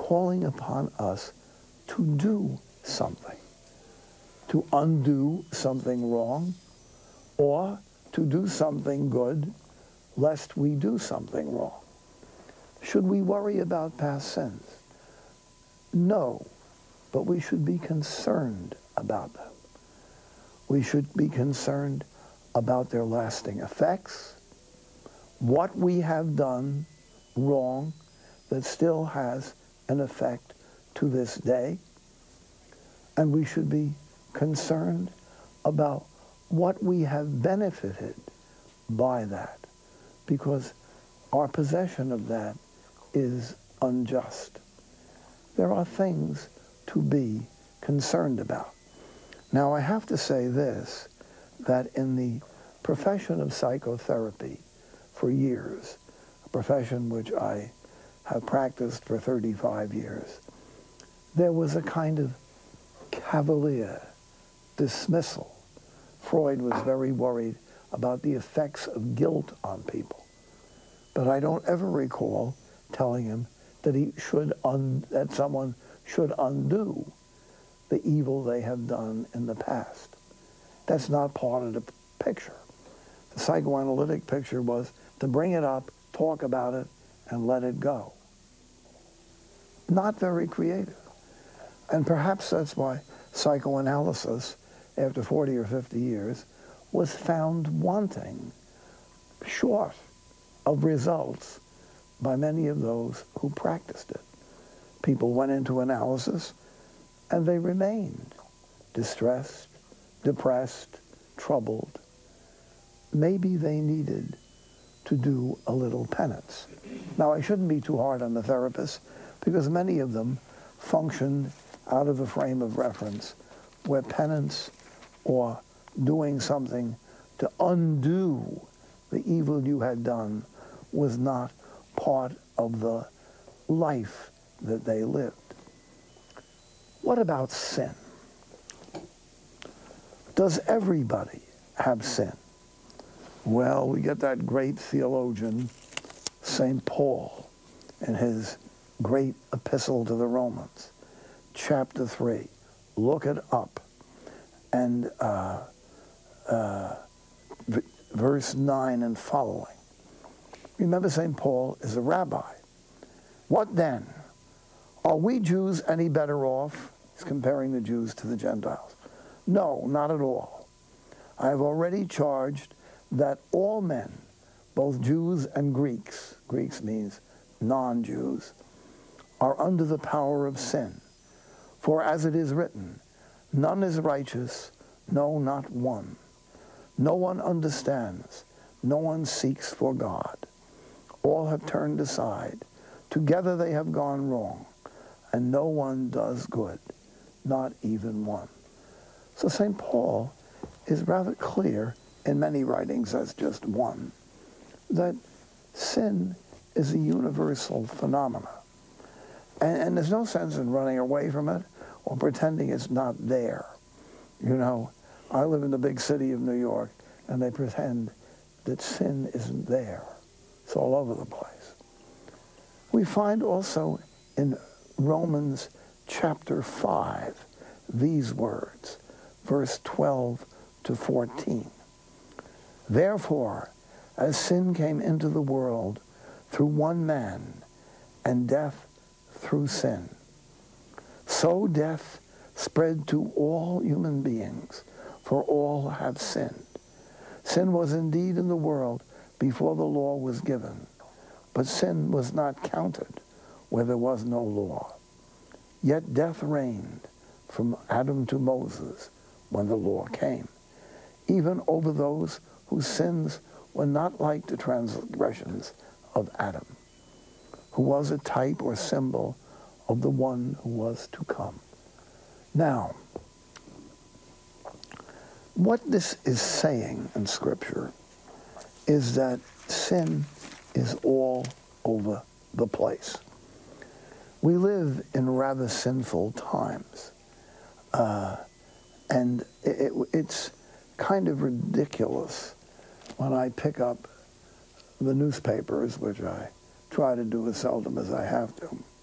calling upon us to do something, to undo something wrong, or to do something good, lest we do something wrong. Should we worry about past sins? No, but we should be concerned about them. We should be concerned about their lasting effects, what we have done wrong that still has an effect to this day, and we should be concerned about what we have benefited by that, because our possession of that is unjust. There are things to be concerned about. Now, I have to say this, that in the profession of psychotherapy for years, a profession which I have practiced for 35 years, there was a kind of cavalier dismissal. Freud was very worried about the effects of guilt on people. But I don't ever recall telling him that that someone should undo the evil they have done in the past. That's not part of the picture. The psychoanalytic picture was to bring it up, talk about it, and let it go. Not very creative. And perhaps that's why psychoanalysis, after 40 or 50 years, was found wanting, short of results, by many of those who practiced it. People went into analysis and they remained distressed, depressed, troubled. Maybe they needed to do a little penance. Now, I shouldn't be too hard on the therapists, because many of them functioned out of a frame of reference where penance or doing something to undo the evil you had done was not part of the life that they lived. What about sin? Does everybody have sin? Well, we get that great theologian, St. Paul, in his great epistle to the Romans, chapter 3. Look it up. And verse 9 and following. Remember, St. Paul is a rabbi. What then? Are we Jews any better off? He's comparing the Jews to the Gentiles. No, not at all. I have already charged that all men, both Jews and Greeks means non-Jews, are under the power of sin. For as it is written, none is righteous, no, not one. No one understands, no one seeks for God. All have turned aside. Together they have gone wrong, and no one does good, not even one. So St. Paul is rather clear in many writings, as just one, that sin is a universal phenomenon. And there's no sense in running away from it or pretending it's not there. You know, I live in the big city of New York, and they pretend that sin isn't there. It's all over the place. We find also in Romans chapter 5 these words, verse 12 to 14. Therefore, as sin came into the world through one man, and death through sin, so death spread to all human beings, for all have sinned. Sin was indeed in the world before the law was given, but sin was not counted where there was no law. Yet death reigned from Adam to Moses when the law came, even over those whose sins were not like the transgressions of Adam, who was a type or symbol of the one who was to come. Now, what this is saying in Scripture is that sin is all over the place. We live in rather sinful times, and it's kind of ridiculous when I pick up the newspapers, which I try to do as seldom as I have to,